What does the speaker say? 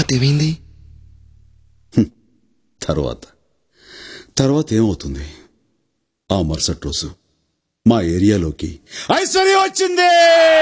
తర్వాత ఏమైంది? తర్వాత ఏమవుతుంది? ఆ మరుసటి రోజు మా ఏరియాలోకి ఐశ్వర్య వచ్చింది.